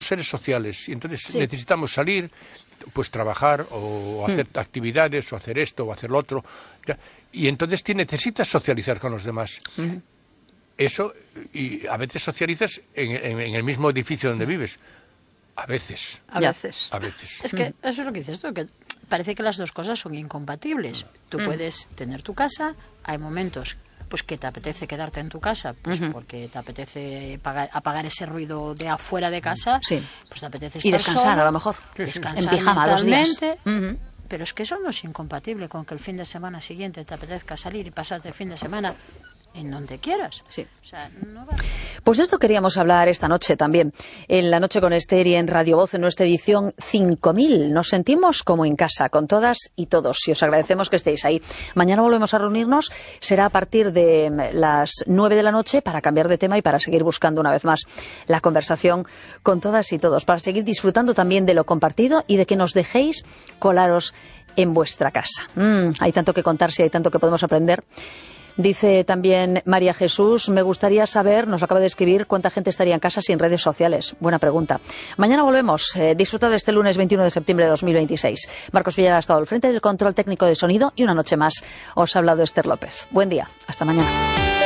seres sociales y entonces necesitamos salir, pues trabajar o hacer actividades o hacer esto o hacer lo otro. Y entonces necesitas socializar con los demás. Eso, y a veces socializas en el mismo edificio donde vives. A veces. A veces. Es que eso es lo que dices tú, que parece que las dos cosas son incompatibles. Tú puedes tener tu casa, hay momentos pues que te apetece quedarte en tu casa, pues porque te apetece apagar ese ruido de afuera de casa, pues te apetece estar y descansar solo, a lo mejor, descansar en pijama 2 días. Pero es que eso no es incompatible con que el fin de semana siguiente te apetezca salir y pasarte el fin de semana en donde quieras. Sí. O sea, no va... Pues de esto queríamos hablar esta noche también. En La Noche con Esther y en Radio Voz, en nuestra edición 5000. Nos sentimos como en casa, con todas y todos. Y os agradecemos que estéis ahí. Mañana volvemos a reunirnos. Será a partir de las 9 de la noche para cambiar de tema y para seguir buscando una vez más la conversación con todas y todos. Para seguir disfrutando también de lo compartido y de que nos dejéis colaros en vuestra casa. Hay tanto que contarse, hay tanto que podemos aprender. Dice también María Jesús, me gustaría saber, nos acaba de escribir, cuánta gente estaría en casa sin redes sociales. Buena pregunta. Mañana volvemos. Disfruta de este lunes 21 de septiembre de 2026. Marcos Villar ha estado al frente del control técnico de sonido y una noche más os ha hablado Esther López. Buen día. Hasta mañana.